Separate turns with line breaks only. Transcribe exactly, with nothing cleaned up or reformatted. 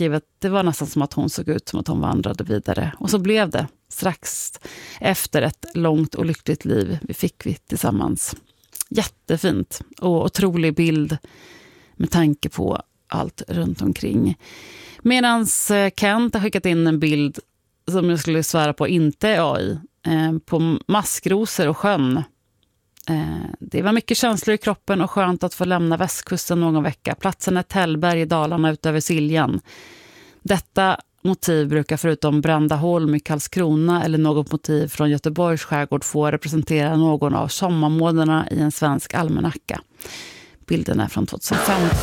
skrev att det var nästan som att hon såg ut som att hon vandrade vidare. Och så blev det strax efter ett långt och lyckligt liv vi fick vi tillsammans. Jättefint och otrolig bild med tanke på allt runt omkring. Medan Kent har skickat in en bild som jag skulle svära på inte är A I. Eh, på maskrosor och sjön. Eh, det var mycket känslor i kroppen och skönt att få lämna västkusten någon vecka. Platsen är Tällberg i Dalarna utöver Siljan. Detta motiv brukar förutom Brandaholm i Karlskrona eller något motiv från Göteborgs skärgård få representera någon av sommarmånaderna i en svensk almanacka. Bilden är från tjugohundrafemton.